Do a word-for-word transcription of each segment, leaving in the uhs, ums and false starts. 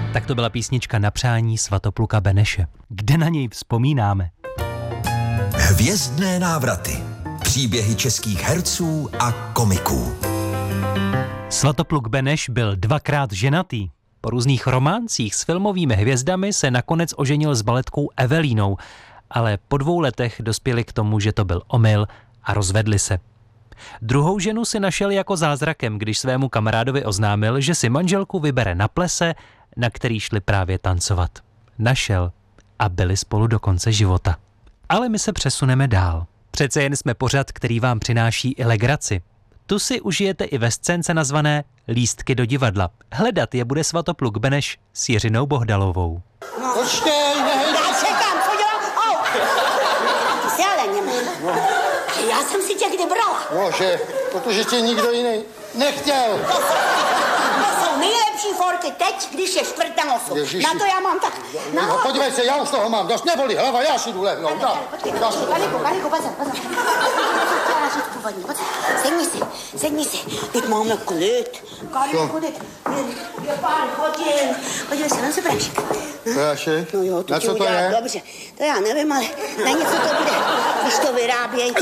Tak to byla písnička Na přání Svatopluka Beneše. Kde na něj vzpomínáme? Hvězdné návraty. Příběhy českých herců a komiků. Svatopluk Beneš byl dvakrát ženatý. Po různých románcích s filmovými hvězdami se nakonec oženil s baletkou Evelínou, ale po dvou letech dospěli k tomu, že to byl omyl a rozvedli se. Druhou ženu si našel jako zázrakem, když svému kamarádovi oznámil, že si manželku vybere na plese, na který šli právě tancovat. Našel a byli spolu do konce života. Ale my se přesuneme dál. Přece jen jsme pořad, který vám přináší i legraci. Tu si užijete i ve scénce nazvané Lístky do divadla. Hledat je bude Svatopluk Beneš s Jiřinou Bohdalovou. No. Počkej, ne, já čekám, co dělám? Au! Ty jsi ale němý. No. Já jsem si tě kdy brala. No, že, protože tě nikdo jiný nechtěl. To jsou, to jsou nejlepší forky teď, když je čtvrt na nosu. Ježiši. Na to já mám tak. No, no, podívej se, já už toho mám dost, nebolí hlava, já si jdu lehnout. Kaliku, Kaliku, pozor, pozor. Původní, pojď, sedni si, sedni si. Teď máme klid. Kaliku, klid. Je pár hodin. Podívej se, na se prášek. Prášek? No jo, to na ti co to udělá, je? dobře. To já nevím, ale na něco to bude, když to vyráběj.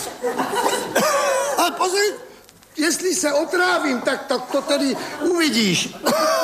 Ale pozor, jestli se otrávím, tak, tak to tedy uvidíš.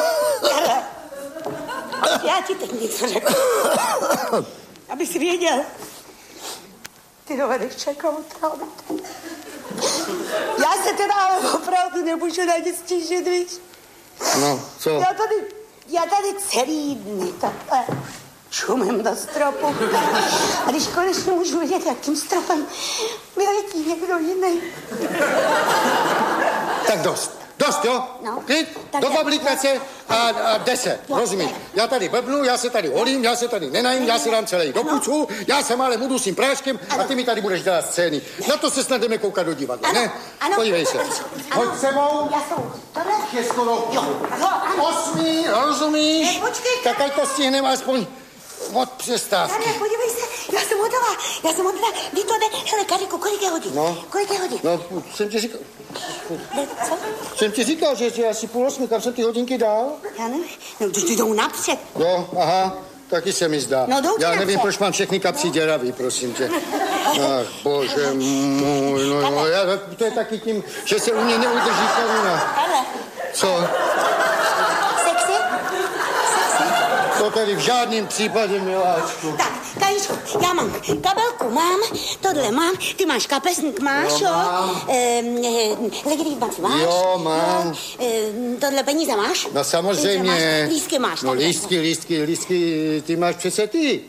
Já ti teď něco řeknu. Aby jsi věděl. Ty dovedeš čekat otrávit. Já se teda ale opravdu nemůžu na nic stížit, víš? No, co? Já tady, já tady celý dny takhle čumím do stropu. A když konečně můžu vidět, jak tím stropem vyletí někdo jiný. Tak dost. Dost, jo? No. Klid, Tak do já- bablíkace a, a deset, rozumíš? Já tady blbnu, já se tady holím, já se tady nenajím, já se dám celý do pucu, já se ale budu s tím práškem a ty mi tady budeš dělat scény. Na to se snad jdeme koukat do divadla, ne? Ano. Podívej se. Ano. Hoď sebou. Já jsem tohle. Je skoro Jo. Ano. osmý, rozumíš? Ne, počkej. Tak ať to stihneme aspoň od přestávky. Ne, podívej se, já jsem hotová, já jsem hotová, ví to jde, hele, Kariku, kolik je hodin? No. Kolik je hodin? No, jsem ti říkal, Ne, co? jsem ti říkal, že je asi půl osmi, kam jsem ty hodinky dal? Já nevím, no, ty jdou napřed. Jo, aha, taky se mi zdá. No, jdou ti Já nevím, napřed. proč mám všechny kapsy děravý, prosím tě. Ach, bože můj, no, no, já, to je taky tím, že se u mě neudrží koruna. Hele, Co? sexy? Sexy? To tady v žádném případě, miláčku. Tak, Kajíčku, já mám kabelku, mám, tohle mám, ty máš kapesník, máš, Jo, jo? mám. Ehm, legitimizaci máš? Jo, mám. Jo. Ehm, tohle peníze máš? No samozřejmě. Peníze máš, lístky máš. No takhle. lístky, lístky, lístky, ty máš přece ty.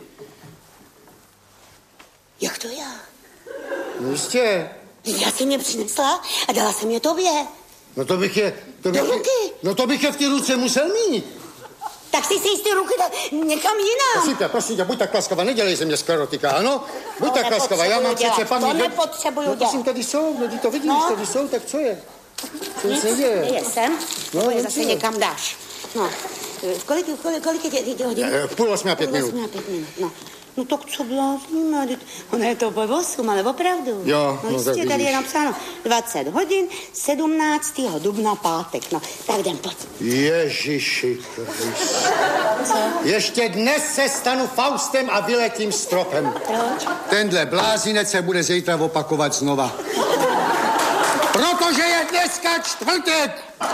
Jak to já? No jistě. Já jsem je přinesla a dala jsem je tobě. No to bych je... To bych Do je, ruky. no to bych je v ty ruce musel mít. Tak si si ty ruky dal někam jinam. Prosím tě, prosím tě, buď tak laskavá, nedělej ze mě sklerotika, ano? Buď To tak laskavá, já mám nepotřebuju přece dělat, paměť. to nepotřebuju No prosím, dělat. tady jsou, no ty to vidíš, No. tady jsou, tak co je? Co Nic, se děje? je sem, No, to je dobře. zase někam dáš. No, kolik, kolik, kolik je tě, tě hodin? Eh, Půl osmi a pět Půl minut. osmi a pět minut, no. No tak co blázníme, teď ono je to po osm, ale opravdu. Jo, no, no jistě, tak tady je vidíš. napsáno dvacet hodin, sedmnáctého dubna pátek, no, tak jdem, pojď. Ježiši Kriste. Ještě dnes se stanu Faustem a vyletím stropem. Proč? Tenhle blázinec se bude zítra opakovat znova. Protože je dneska čtvrtek.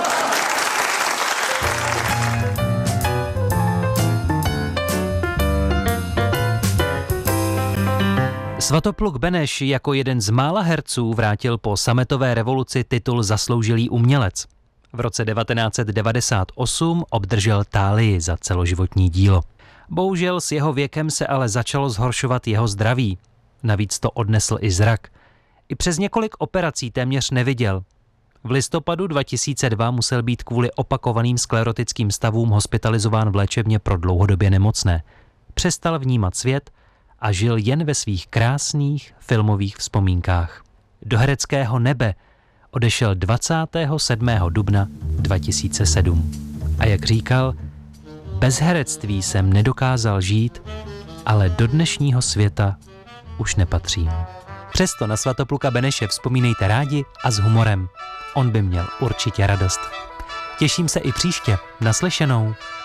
Svatopluk Beneš jako jeden z mála herců vrátil po sametové revoluci titul Zasloužilý umělec. V roce devatenáct set devadesát osm obdržel Tálii za celoživotní dílo. Bohužel s jeho věkem se ale začalo zhoršovat jeho zdraví. Navíc to odnesl i zrak. I přes několik operací téměř neviděl. V listopadu dva tisíce dva musel být kvůli opakovaným sklerotickým stavům hospitalizován v léčebně pro dlouhodobě nemocné. Přestal vnímat svět a žil jen ve svých krásných filmových vzpomínkách. Do hereckého nebe odešel dvacátého sedmého dubna dva tisíce sedm. A jak říkal, bez herectví jsem nedokázal žít, ale do dnešního světa už nepatřím. Přesto na Svatopluka Beneše vzpomínejte rádi a s humorem. On by měl určitě radost. Těším se i příště. Naslyšenou.